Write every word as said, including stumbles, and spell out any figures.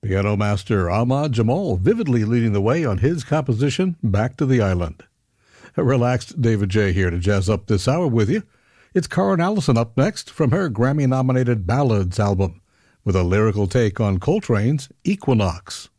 Piano master Ahmad Jamal vividly leading the way on his composition, Back to the Island. A relaxed David J. here to jazz up this hour with you. It's Karen Allison up next from her Grammy-nominated Ballads album with a lyrical take on Coltrane's Equinox.